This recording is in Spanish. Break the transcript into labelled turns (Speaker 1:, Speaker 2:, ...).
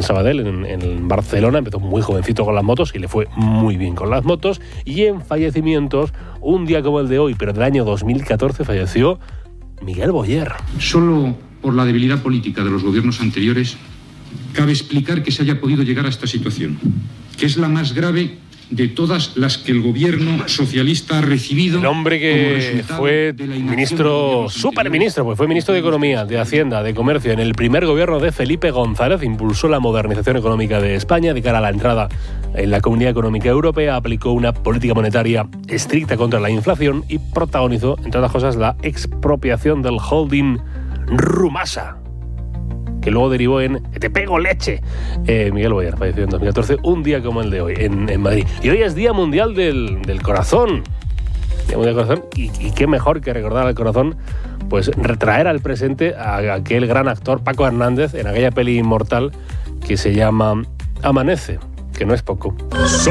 Speaker 1: Sabadell, en Barcelona. Empezó muy jovencito con las motos y le fue muy bien con las motos. Y en fallecimientos, un día como el de hoy, pero del año 2014, falleció Miguel Boyer.
Speaker 2: Solo por la debilidad política de los gobiernos anteriores cabe explicar que se haya podido llegar a esta situación, que es la más grave de todas las que el gobierno socialista ha recibido.
Speaker 1: El hombre que fue ministro, superministro, pues fue ministro de Economía, de Hacienda, de Comercio en el primer gobierno de Felipe González, impulsó la modernización económica de España de cara a la entrada en la Comunidad Económica Europea, aplicó una política monetaria estricta contra la inflación y protagonizó, entre otras cosas, la expropiación del holding Rumasa, que luego derivó en ¡te pego leche! Miguel Boyer falleció en 2014, un día como el de hoy, en Madrid. Y hoy es Día Mundial del Corazón. Día Mundial del Corazón. Y qué mejor que recordar al corazón, pues retraer al presente a aquel gran actor Paco Hernández en aquella peli inmortal que se llama Amanece, que no es poco.